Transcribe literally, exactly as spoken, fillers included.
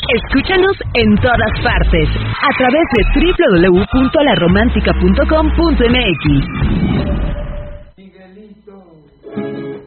Escúchanos en todas partes a través de doble u doble u doble u punto la romántica punto com punto m x.